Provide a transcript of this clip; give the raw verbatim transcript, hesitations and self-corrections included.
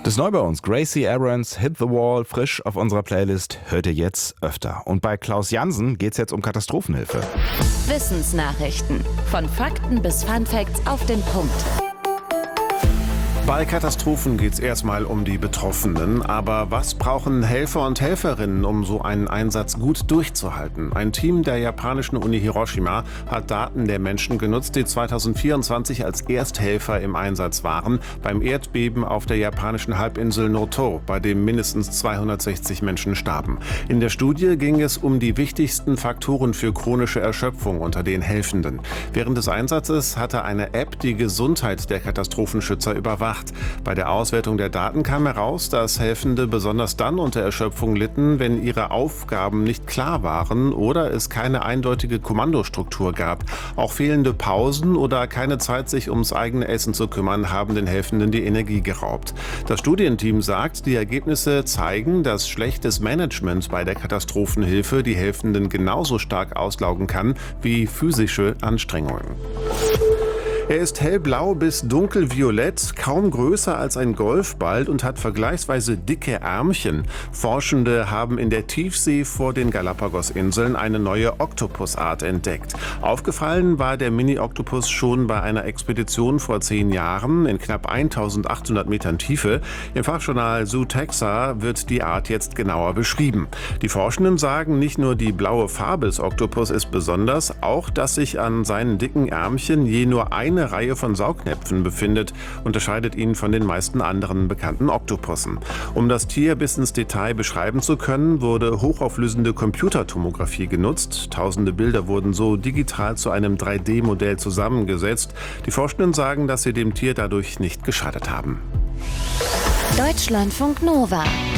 Ist neu bei uns. Gracie Aarons, Hit the Wall, frisch auf unserer Playlist. Hört ihr jetzt öfter. Und bei Klaus Jansen geht's jetzt um Katastrophenhilfe. Wissensnachrichten. Von Fakten bis Funfacts auf den Punkt. Bei Katastrophen geht es erstmal um die Betroffenen. Aber was brauchen Helfer und Helferinnen, um so einen Einsatz gut durchzuhalten? Ein Team der japanischen Uni Hiroshima hat Daten der Menschen genutzt, die zweitausendvierundzwanzig als Ersthelfer im Einsatz waren beim Erdbeben auf der japanischen Halbinsel Noto, bei dem mindestens zweihundertsechzig Menschen starben. In der Studie ging es um die wichtigsten Faktoren für chronische Erschöpfung unter den Helfenden. Während des Einsatzes hatte eine App die Gesundheit der Katastrophenschützer überwacht. Bei der Auswertung der Daten kam heraus, dass Helfende besonders dann unter Erschöpfung litten, wenn ihre Aufgaben nicht klar waren oder es keine eindeutige Kommandostruktur gab. Auch fehlende Pausen oder keine Zeit, sich ums eigene Essen zu kümmern, haben den Helfenden die Energie geraubt. Das Studienteam sagt, die Ergebnisse zeigen, dass schlechtes Management bei der Katastrophenhilfe die Helfenden genauso stark auslaugen kann wie physische Anstrengungen. Er ist hellblau bis dunkelviolett, kaum größer als ein Golfball und hat vergleichsweise dicke Ärmchen. Forschende haben in der Tiefsee vor den Galapagos-Inseln eine neue Oktopusart entdeckt. Aufgefallen war der Mini-Oktopus schon bei einer Expedition vor zehn Jahren in knapp eintausendachthundert Metern Tiefe. Im Fachjournal Zootaxa wird die Art jetzt genauer beschrieben. Die Forschenden sagen, nicht nur die blaue Farbe des Oktopus ist besonders, auch dass sich an seinen dicken Ärmchen je nur eine Reihe von Saugnäpfen befindet, unterscheidet ihn von den meisten anderen bekannten Oktopussen. Um das Tier bis ins Detail beschreiben zu können, wurde hochauflösende Computertomographie genutzt. Tausende Bilder wurden so digital zu einem drei D Modell zusammengesetzt. Die Forschenden sagen, dass sie dem Tier dadurch nicht geschadet haben. Deutschlandfunk Nova.